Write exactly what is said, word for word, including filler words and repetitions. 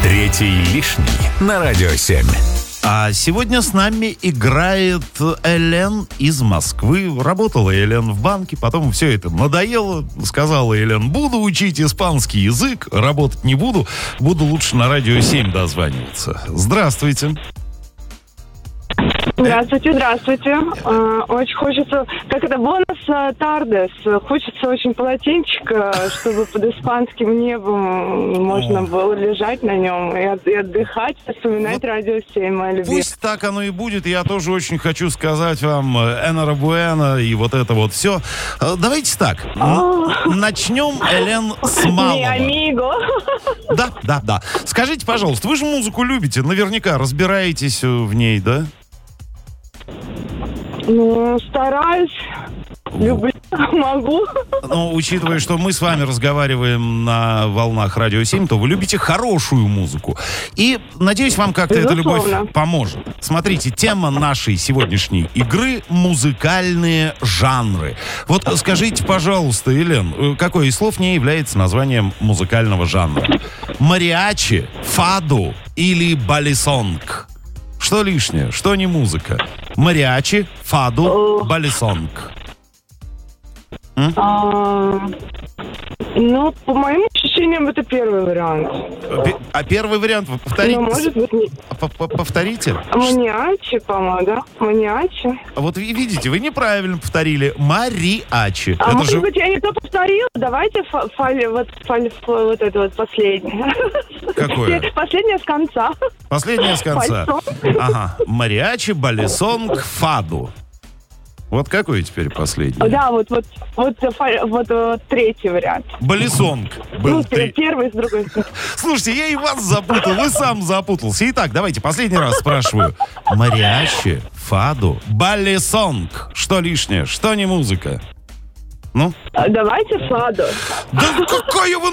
Третий лишний на Радио семь. А сегодня с нами играет Элен из Москвы. Работала Элен в банке, потом все это надоело. Сказала Элен: буду учить испанский язык, работать не буду, буду лучше на Радио семь дозваниваться. Здравствуйте. Здравствуйте, здравствуйте. Э, очень хочется, как это, бонус тардес. Хочется очень полотенчика, чтобы под испанским небом можно было лежать на нем и, от, и отдыхать, вспоминать вот Радио семь, моя любимая. Пусть так оно и будет. Я тоже очень хочу сказать вам энорабуэна и вот это вот все. Давайте так. Начнем, Элен, с малого. Не амиго. Да, да, да. Скажите, пожалуйста, вы же музыку любите, наверняка разбираетесь в ней, да? Ну, стараюсь. Люблю, могу. Но учитывая, что мы с вами разговариваем на волнах Радио семь, то вы любите хорошую музыку. И, надеюсь, вам как-то эта любовь поможет. Смотрите, тема нашей сегодняшней игры — музыкальные жанры. Вот скажите, пожалуйста, Элен, какое из слов не является названием музыкального жанра? Мариачи, фаду или балисонг? Что лишнее? Что не музыка? Мариачи, фаду, балисонг. А, ну, по моим ощущениям, это первый вариант. А первый вариант повторите? Ну, может быть, не... Повторите? Маниачи, по-моему, да? Маниачи. Вот вы видите, вы неправильно повторили. Мариачи. А это может же... быть, я не то повторила? Давайте фа- фа- вот, фа- фа- вот это вот последнее. Какое? Последнее с конца. Последнее с конца. Ага. Мариачи, балисонг, фаду. Вот какой теперь последний? Да, вот, вот, вот, вот, вот третий вариант. Балисонг был. Ну, три... первый с другой стороны. Слушайте, я и вас запутал, и сам запутался. Итак, давайте последний раз спрашиваю. Мариачи, фаду, балисонг. Что лишнее? Что не музыка? Ну? Давайте фаду. Да какая вы